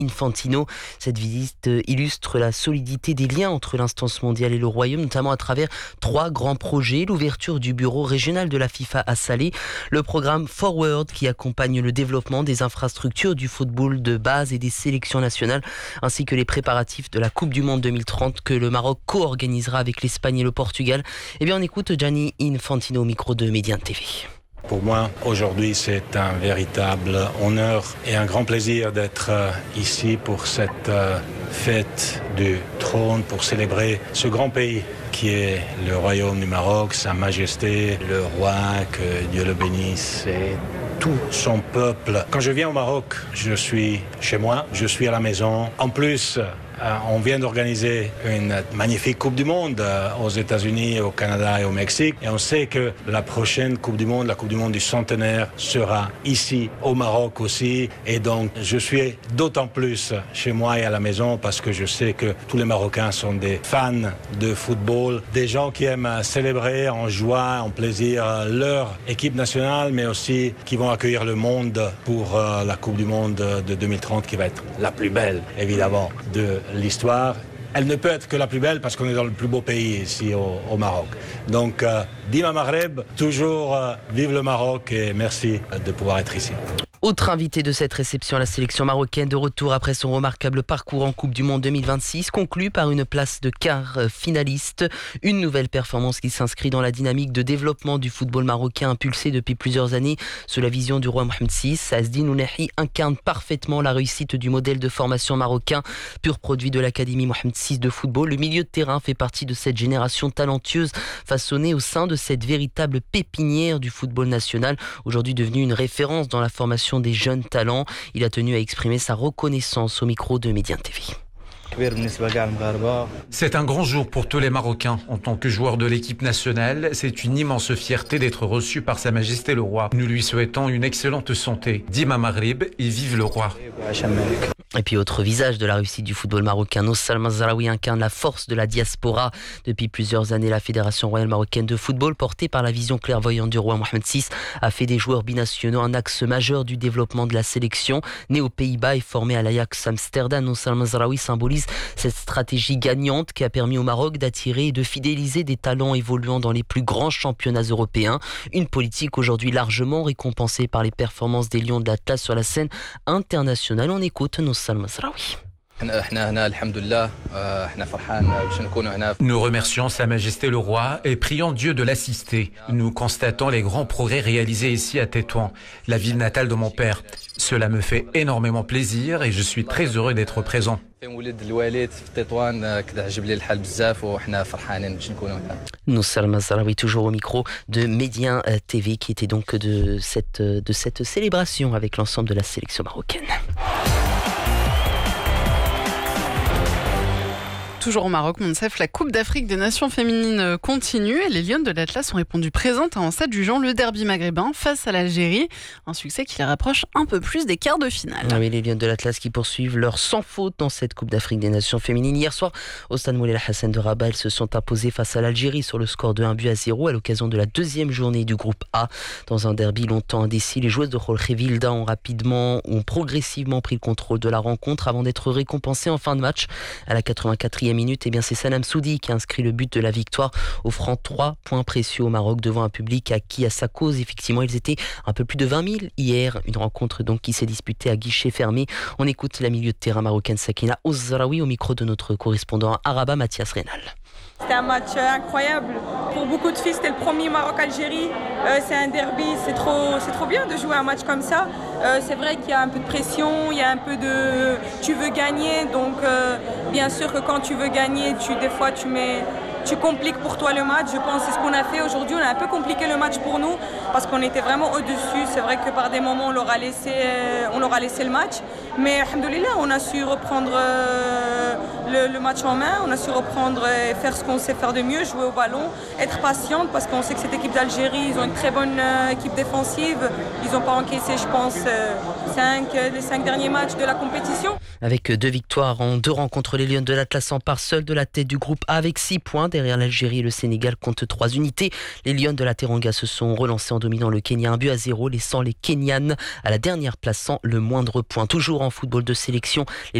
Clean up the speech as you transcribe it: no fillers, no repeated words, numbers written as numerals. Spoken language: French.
Infantino. Cette visite illustre la solidité des liens entre l'instance mondiale et le Royaume, notamment à travers 3 grands projets. L'ouverture du bureau régional de la FIFA à Salé, le programme Forward qui accompagne le développement des infrastructures du football de base et des sélections nationales, ainsi que les préparatifs de la Coupe du Monde 2030 que le Maroc co-organisera avec l'Espagne et le Portugal. Eh bien, on écoute Gianni Infantino au micro de Médian TV. Pour moi, aujourd'hui, c'est un véritable honneur et un grand plaisir d'être ici pour cette fête du trône, pour célébrer ce grand pays qui est le Royaume du Maroc, Sa Majesté, le roi, que Dieu le bénisse, et tout son peuple. Quand je viens au Maroc, je suis chez moi, je suis à la maison. En plus, on vient d'organiser une magnifique Coupe du Monde aux États-Unis, au Canada et au Mexique. Et on sait que la prochaine Coupe du Monde, la Coupe du Monde du centenaire, sera ici, au Maroc aussi. Et donc, je suis d'autant plus chez moi et à la maison parce que je sais que tous les Marocains sont des fans de football, des gens qui aiment célébrer en joie, en plaisir leur équipe nationale, mais aussi qui vont accueillir le monde pour la Coupe du Monde de 2030 qui va être la plus belle, évidemment, de l'histoire. Elle ne peut être que la plus belle parce qu'on est dans le plus beau pays ici au Maroc. Donc, Dima Maghreb, toujours vive le Maroc et merci de pouvoir être ici. Autre invité de cette réception, la sélection marocaine de retour après son remarquable parcours en Coupe du Monde 2026, conclu par une place de quart finaliste. Une nouvelle performance qui s'inscrit dans la dynamique de développement du football marocain impulsé depuis plusieurs années sous la vision du roi Mohamed VI. Asdine Ounahi incarne parfaitement la réussite du modèle de formation marocain, pur produit de l'Académie Mohamed VI de football. Le milieu de terrain fait partie de cette génération talentueuse façonnée au sein de cette véritable pépinière du football national, aujourd'hui devenue une référence dans la formation des jeunes talents. Il a tenu à exprimer sa reconnaissance au micro de Médian TV. C'est un grand jour pour tous les Marocains. En tant que joueur de l'équipe nationale, c'est une immense fierté d'être reçu par Sa Majesté le Roi. Nous lui souhaitons une excellente santé. Dima Maghreb et vive le Roi. Et puis autre visage de la réussite du football marocain, Nosal Mazraoui incarne la force de la diaspora. Depuis plusieurs années, la Fédération royale marocaine de football, portée par la vision clairvoyante du roi Mohamed VI, a fait des joueurs binationaux un axe majeur du développement de la sélection. Né aux Pays-Bas et formé à l'Ajax Amsterdam, Nosal Mazraoui symbolise cette stratégie gagnante qui a permis au Maroc d'attirer et de fidéliser des talents évoluant dans les plus grands championnats européens. Une politique aujourd'hui largement récompensée par les performances des Lions de l'Atlas sur la scène internationale. On écoute Nosal Mazraoui. Nous remercions Sa Majesté le Roi et prions Dieu de l'assister. Nous constatons les grands progrès réalisés ici à Tétouan, la ville natale de mon père. Cela me fait énormément plaisir et je suis très heureux d'être présent. Nosal Mazraoui, toujours au micro de Médian TV, qui était donc de cette célébration avec l'ensemble de la sélection marocaine. Toujours au Maroc, Monsef, la Coupe d'Afrique des Nations féminines continue et les Lions de l'Atlas ont répondu présentes en s'adjugeant le derby maghrébin face à l'Algérie. Un succès qui les rapproche un peu plus des quarts de finale. Ah oui, les Lions de l'Atlas qui poursuivent leur sans faute dans cette Coupe d'Afrique des Nations féminines. Hier soir, au stade Moulay Hassan de Rabat, elles se sont imposées face à l'Algérie sur le score de 1-0 à l'occasion de la deuxième journée du groupe A. Dans un derby longtemps indécis, les joueuses de Jorge Vilda ont progressivement pris le contrôle de la rencontre avant d'être récompensées en fin de match. À la 84e minute, eh bien c'est Sanam Soudi qui a inscrit le but de la victoire, offrant 3 points précieux au Maroc devant un public acquis à sa cause. Effectivement, ils étaient un peu plus de 20 000 hier. Une rencontre donc qui s'est disputée à guichet fermé. On écoute la milieu de terrain marocaine Sakina Ouzraoui au micro de notre correspondant à Rabat, Mathias Reynal. C'était un match incroyable. Pour beaucoup de filles, c'était le premier Maroc-Algérie. C'est un derby, c'est trop bien de jouer un match comme ça. C'est vrai qu'il y a un peu de pression, il y a un peu de... Tu veux gagner, donc bien sûr que quand tu veux gagner, des fois tu compliques pour toi le match. Je pense que c'est ce qu'on a fait aujourd'hui. On a un peu compliqué le match pour nous parce qu'on était vraiment au-dessus. C'est vrai que par des moments, on leur a laissé le match. Mais alhamdoulilah, on a su reprendre le match en main. On a su reprendre et faire ce qu'on sait faire de mieux, jouer au ballon, être patiente parce qu'on sait que cette équipe d'Algérie, ils ont une très bonne équipe défensive. Ils n'ont pas encaissé, je pense, 5, les 5 derniers matchs de la compétition. Avec 2 victoires en 2 rencontres, les Lions de l'Atlas s'emparent seuls de la tête du groupe A avec 6 points. Derrière l'Algérie et le Sénégal comptent 3 unités. Les Lions de la Teranga se sont relancés en dominant le Kenya 1-0, laissant les Kenyanes à la dernière place sans le moindre point. Toujours en football de sélection,